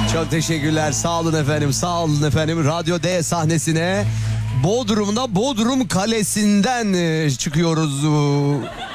Çok teşekkürler. Sağ olun efendim. Sağ olun efendim. Radyo D sahnesine Bodrum'da Bodrum Kalesi'nden çıkıyoruz.